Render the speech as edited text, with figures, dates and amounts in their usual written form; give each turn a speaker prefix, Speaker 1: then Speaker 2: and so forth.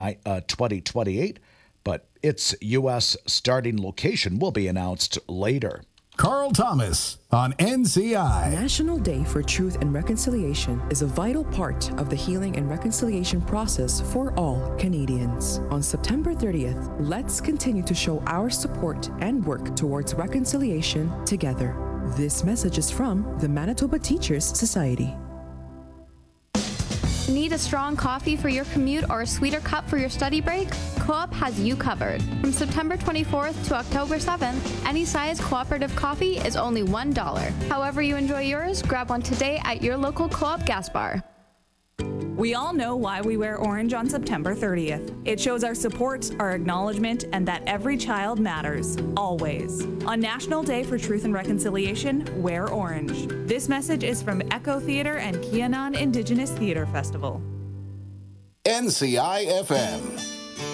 Speaker 1: 2028, but its U.S. starting location will be announced later.
Speaker 2: Carl Thomas on NCI.
Speaker 3: National Day for Truth and Reconciliation is a vital part of the healing and reconciliation process for all Canadians. On September 30th, let's continue to show our support and work towards reconciliation together. This message is from the Manitoba Teachers Society.
Speaker 4: Need a strong coffee for your commute or a sweeter cup for your study break? Co-op has you covered. From September 24th to October 7th, any size cooperative coffee is only $1. However you enjoy yours, grab one today at your local Co-op gas bar.
Speaker 5: We all know why we wear orange on September 30th. It shows our support, our acknowledgement, and that every child matters, always. On National Day for Truth and Reconciliation, wear orange. This message is from Echo Theatre and Kianan Indigenous Theatre Festival.
Speaker 2: NCI FM.